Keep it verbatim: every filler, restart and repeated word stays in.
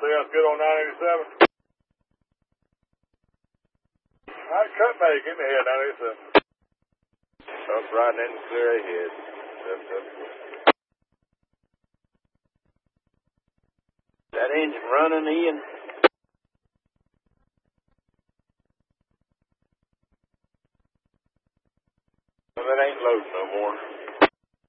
Sounds good on nine eighty-seven. All right, cut back in the head, nine eighty-seven. Up riding in the clear ahead. Up, up. That engine running, Ian? Well, that ain't loading no more.